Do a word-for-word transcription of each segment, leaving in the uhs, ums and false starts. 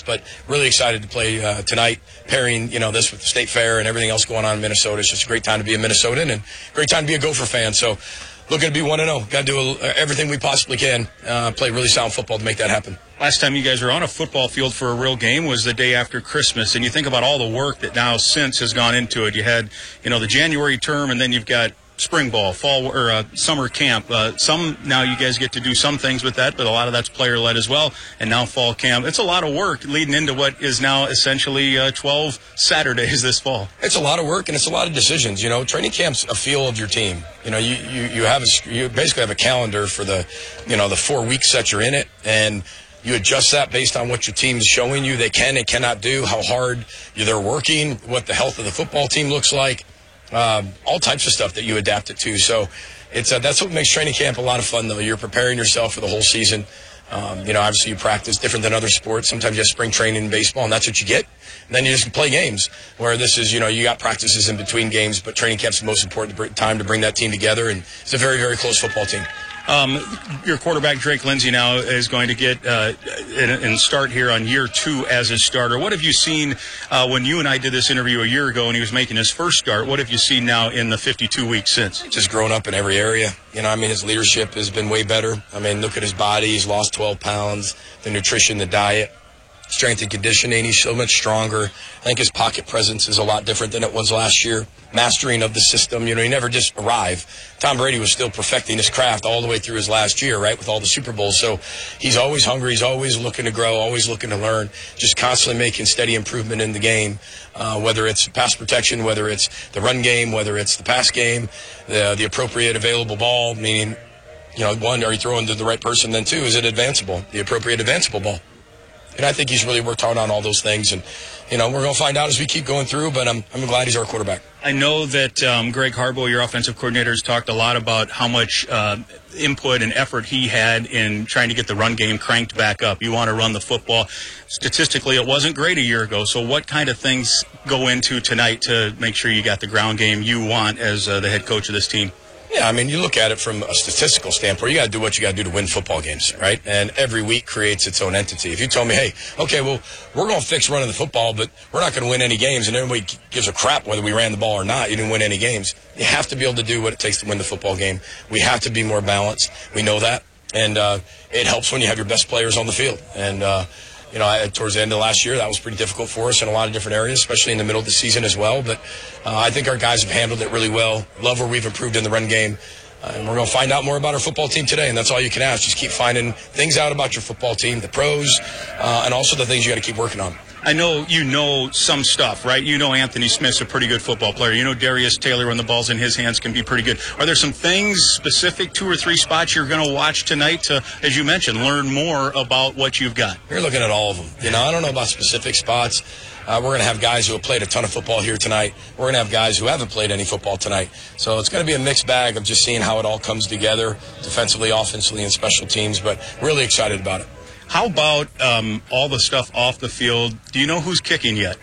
but really excited to play uh, tonight, pairing, you know, this with the State Fair and everything else going on in Minnesota. It's just a great time to be a Minnesotan and great time to be a Gopher fan. So looking to be one and oh. Got to do a, everything we possibly can, uh, play really sound football to make that happen. Last time you guys were on a football field for a real game was the day after Christmas, and you think about all the work that now since has gone into it. You had, you know, the January term, and then you've got spring ball, fall or uh, summer camp. Uh, some now you guys get to do some things with that, but a lot of that's player led as well. And now fall camp. It's a lot of work leading into what is now essentially uh, twelve Saturdays this fall. It's a lot of work and it's a lot of decisions. You know, training camp's a feel of your team. You know, you you, you have a, you basically have a calendar for the, you know, the four weeks that you're in it, and you adjust that based on what your team's showing you they can and cannot do, how hard they're working, what the health of the football team looks like. Um, all types of stuff that you adapt it to. So it's uh, that's what makes training camp a lot of fun, though. You're preparing yourself for the whole season. Um, you know, obviously you practice different than other sports. Sometimes you have spring training in baseball, and that's what you get. And then you just play games, where this is, you know, you got practices in between games, but training camp's the most important time to bring that team together, and it's a very, very close football team. Um, your quarterback, Drake Lindsey, now is going to get uh, and start here on year two as a starter. What have you seen uh, when you and I did this interview a year ago and he was making his first start? What have you seen now in the fifty-two weeks since? Just grown up in every area. You know, I mean, his leadership has been way better. I mean, look at his body. He's lost twelve pounds, the nutrition, the diet. Strength and conditioning, he's so much stronger. I think his pocket presence is a lot different than it was last year. Mastering of the system, you know, he never just arrived. Tom Brady was still perfecting his craft all the way through his last year, right, with all the Super Bowls. So he's always hungry. He's always looking to grow, always looking to learn, just constantly making steady improvement in the game, uh, whether it's pass protection, whether it's the run game, whether it's the pass game, the, the appropriate available ball, meaning, you know, one, are you throwing to the right person? Then two, is it advanceable, the appropriate advanceable ball? And I think he's really worked hard on all those things. And, you know, we're going to find out as we keep going through, but I'm, I'm glad he's our quarterback. I know that um, Greg Harbaugh, your offensive coordinator, has talked a lot about how much uh, input and effort he had in trying to get the run game cranked back up. You want to run the football. Statistically, it wasn't great a year ago. So what kind of things go into tonight to make sure you got the ground game you want as uh, the head coach of this team? Yeah, I mean, you look at it from a statistical standpoint, you got to do what you got to do to win football games, right? And every week creates its own entity. If you told me, hey, okay, well, we're going to fix running the football, but we're not going to win any games, and everybody gives a crap whether we ran the ball or not, you didn't win any games. You have to be able to do what it takes to win the football game. We have to be more balanced. We know that. And uh, it helps when you have your best players on the field. And, uh, you know, I, towards the end of last year, that was pretty difficult for us in a lot of different areas, especially in the middle of the season as well. But uh, I think our guys have handled it really well. Love where we've improved in the run game. Uh, and we're going to find out more about our football team today, and that's all you can ask. Just keep finding things out about your football team, the pros, uh, and also the things you got to keep working on. I know you know some stuff, right? You know Anthony Smith's a pretty good football player. You know Darius Taylor, when the ball's in his hands, can be pretty good. Are there some things, specific two or three spots you're going to watch tonight to, as you mentioned, learn more about what you've got? You're looking at all of them. You know, I don't know about specific spots. Uh, we're going to have guys who have played a ton of football here tonight. We're going to have guys who haven't played any football tonight. So it's going to be a mixed bag of just seeing how it all comes together, defensively, offensively, and special teams, but really excited about it. How about um, all the stuff off the field? Do you know who's kicking yet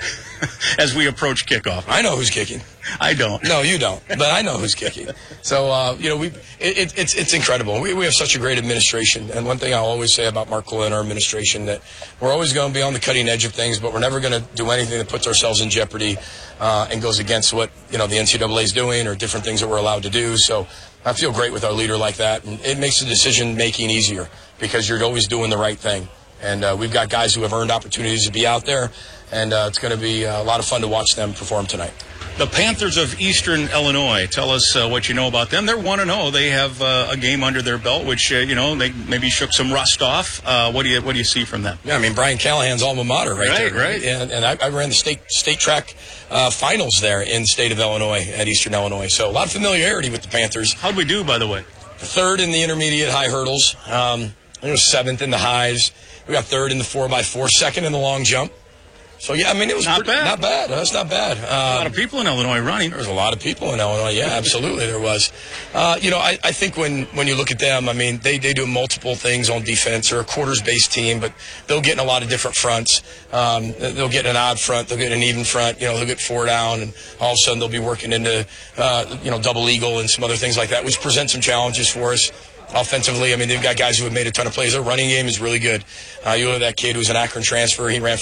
as we approach kickoff? I know who's kicking. I don't. No, you don't. But I know who's kicking. So, uh, you know, we it, it, it's it's incredible. We we have such a great administration. And one thing I always say about Mark Kula and our administration, that we're always going to be on the cutting edge of things, but we're never going to do anything that puts ourselves in jeopardy uh, and goes against what, you know, the N C double A is doing or different things that we're allowed to do. So I feel great with our leader like that. And it makes the decision-making easier because you're always doing the right thing. And uh, we've got guys who have earned opportunities to be out there, and uh, it's going to be a lot of fun to watch them perform tonight. The Panthers of Eastern Illinois. Tell us uh, what you know about them. They're one and oh. They have uh, a game under their belt, which, uh, you know, they maybe shook some rust off. Uh, what do you what do you see from them? Yeah, I mean, Brian Callahan's alma mater right, right there. Right, right. And, and I, I ran the state state track uh, finals there in the state of Illinois at Eastern Illinois. So a lot of familiarity with the Panthers. How'd we do, by the way? Third in the intermediate high hurdles. Um, I think it was seventh in the highs. We got third in the four by four, second in the long jump. So, yeah, I mean, it was not pretty, bad. Not bad. That's not bad. Um, a lot of people in Illinois running. There was a lot of people in Illinois. Yeah, absolutely there was. Uh, you know, I, I think when, when you look at them, I mean, they, they do multiple things on defense. They're a quarters-based team, but they'll get in a lot of different fronts. Um, they'll get an odd front. They'll get an even front. You know, they'll get four down, and all of a sudden they'll be working into, uh, you know, double eagle and some other things like that, which present some challenges for us. Offensively, I mean, they've got guys who have made a ton of plays. Their running game is really good. Uh, you look at that kid who's an Akron transfer. He ran